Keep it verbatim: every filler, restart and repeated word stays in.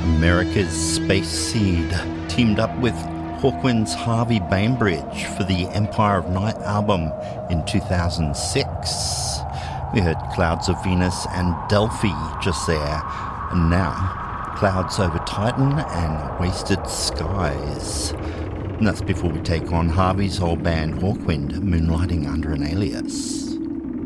America's Space Seed teamed up with Hawkwind's Harvey Bainbridge for the Empire of Night album in two thousand six. We heard Clouds of Venus and Delphi just there, and now Clouds Over Titan and Wasted Skies. And that's before we take on Harvey's old band Hawkwind, moonlighting under an alias.